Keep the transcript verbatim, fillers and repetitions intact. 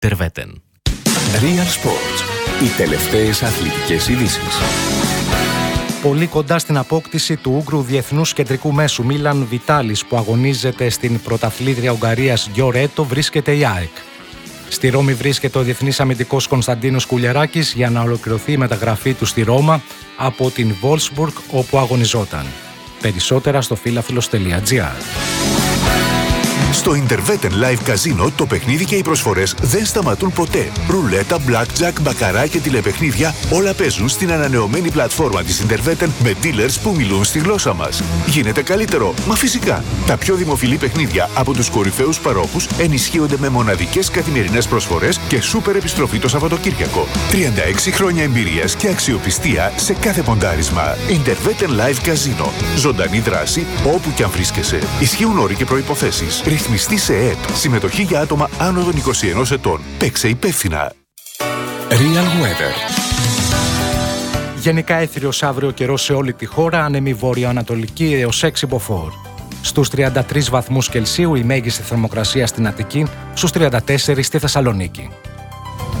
Τερβέτεν. Real Sports. Οι τελευταίες αθλητικές ειδήσεις. Πολύ κοντά στην απόκτηση του Ούγγρου διεθνούς κεντρικού μέσου Μίλαν Βιτάλης, που αγωνίζεται στην πρωταθλήτρια Ουγγαρίας Γιορέτο, βρίσκεται η ΑΕΚ. Στη Ρώμη βρίσκεται ο διεθνής αμυντικός Κωνσταντίνος Κουλιεράκης για να ολοκληρωθεί η μεταγραφή του στη Ρώμα από την Βόλσμπουργκ, όπου αγωνιζόταν. Περισσότερα στο φίλαθλος τελεία τζι άρ. Στο Interveten Live Casino το παιχνίδι και οι προσφορές δεν σταματούν ποτέ. Ρουλέτα, blackjack, μπακαρά και τηλεπαιχνίδια όλα παίζουν στην ανανεωμένη πλατφόρμα της Interveten με dealers που μιλούν στη γλώσσα μας. Γίνεται καλύτερο, μα φυσικά. Τα πιο δημοφιλή παιχνίδια από τους κορυφαίους παρόχους ενισχύονται με μοναδικές καθημερινές προσφορές και σούπερ επιστροφή το Σαββατοκύριακο. τριάντα έξι χρόνια εμπειρίας και αξιοπιστία σε κάθε ποντάρισμα. Interveten Live Casino. Ζωντανή δράση όπου και αν βρίσκεσαι. Ισχύουν όροι και προϋποθέσεις. Ρυθμιστή σε ΕΕΠ. Συμμετοχή για άτομα άνω των είκοσι ενός ετών. Παίξε υπεύθυνα. Real Weather. Γενικά έθριος αύριο καιρός σε όλη τη χώρα, άνεμη βορειοανατολική έως έξι μποφόρ. Στους τριάντα τρεις βαθμούς Κελσίου η μέγιστη θερμοκρασία στην Αττική, στους τριάντα τέσσερις στη Θεσσαλονίκη.